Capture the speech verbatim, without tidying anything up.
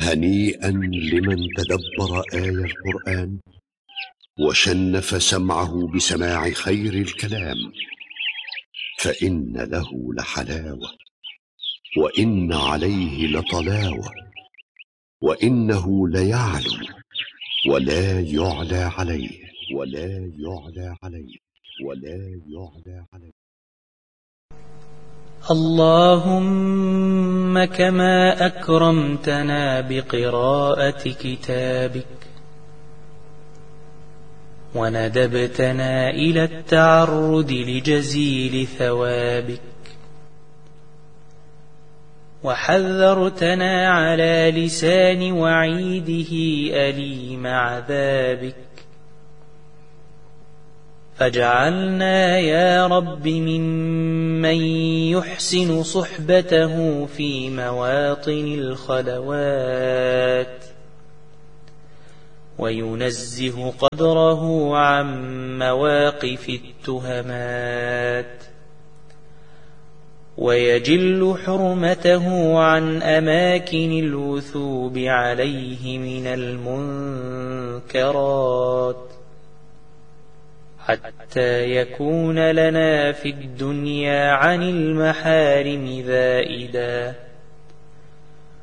هنيئا لمن تدبر آي القرآن وشنف سمعه بسماع خير الكلام، فإن له لحلاوة وإن عليه لطلاوة، وإنه ليعلو ولا يعلى عليه ولا يعلى عليه ولا يعلى عليه. اللهم كما أكرمتنا بقراءة كتابك وندبتنا إلى التعرض لجزيل ثوابك وحذرتنا على لسان وعيده أليم عذابك، فاجعلنا يا رب ممن يحسن صحبته في مواطن الخلوات وينزه قدره عن مواقف التهمات ويجل حرمته عن أماكن الوثوب عليه من المنكرات، حتى يكون لنا في الدنيا عن المحارم ذائدا